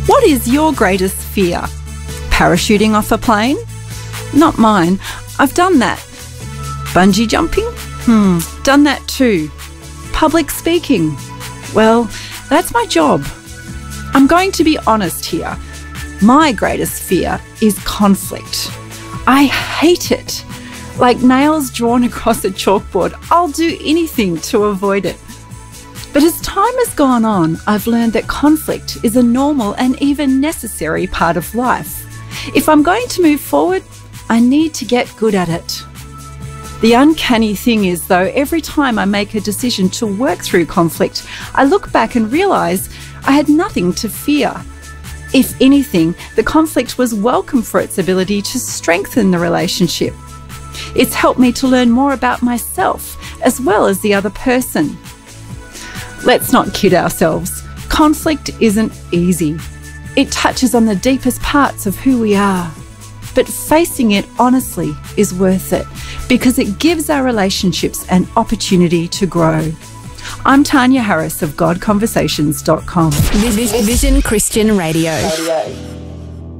What is your greatest fear? Parachuting off a plane? Not mine. I've done that. Bungee jumping? Done that too. Public speaking? Well, that's my job. I'm going to be honest here. My greatest fear is conflict. I hate it. Like nails drawn across a chalkboard, I'll do anything to avoid it. But as time has gone on, I've learned that conflict is a normal and even necessary part of life. If I'm going to move forward, I need to get good at it. The uncanny thing is, though, every time I make a decision to work through conflict, I look back and realise I had nothing to fear. If anything, the conflict was welcome for its ability to strengthen the relationship. It's helped me to learn more about myself as well as the other person. Let's not kid ourselves. Conflict isn't easy. It touches on the deepest parts of who we are. But facing it honestly is worth it because it gives our relationships an opportunity to grow. I'm Tanya Harris of GodConversations.com. Vision Christian Radio.